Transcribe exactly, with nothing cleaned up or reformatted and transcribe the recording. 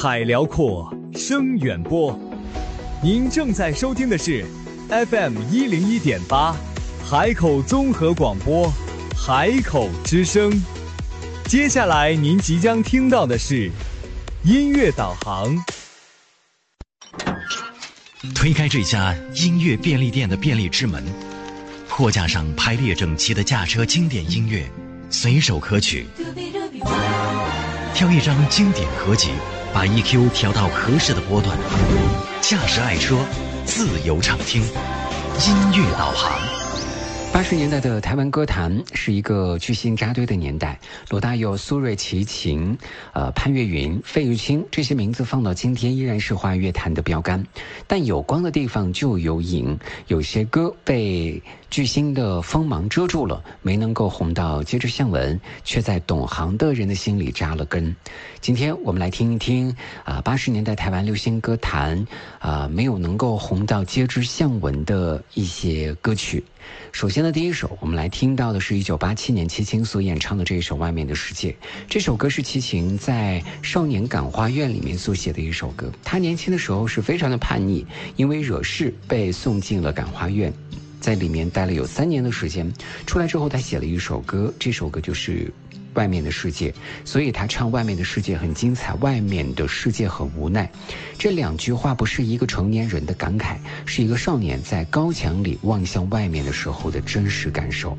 海辽阔，声远播。您正在收听的是 F M 一零一点八，海口综合广播，海口之声。接下来您即将听到的是音乐导航。 推开这家音乐便利店的便利之门，货架上排列整齐的驾车经典音乐，随手可取。挑一张经典合集，把 E Q 调到合适的波段，驾驶爱车，自由畅听，音乐导航。 八十年代的台湾歌坛是一个巨星扎堆的年代，罗大佑、苏芮、齐秦、呃潘越云、费玉清这些名字放到今天依然是华语乐坛的标杆。但有光的地方就有影，有些歌被巨星的锋芒遮住了，没能够红到街知巷闻，却在懂行的人的心里扎了根。今天我们来听一听啊，八十年代台湾流行歌坛啊没有能够红到街知巷闻的一些歌曲。首先的第一首，我们来听到的是一九八七年齐秦所演唱的这一首《外面的世界》。这首歌是齐秦在少年感化院里面所写的一首歌。他年轻的时候是非常的叛逆，因为惹事被送进了感化院，在里面待了有三年的时间。出来之后他写了一首歌，这首歌就是外面的世界，所以他唱外面的世界很精彩，外面的世界很无奈。这两句话不是一个成年人的感慨，是一个少年在高墙里望向外面的时候的真实感受。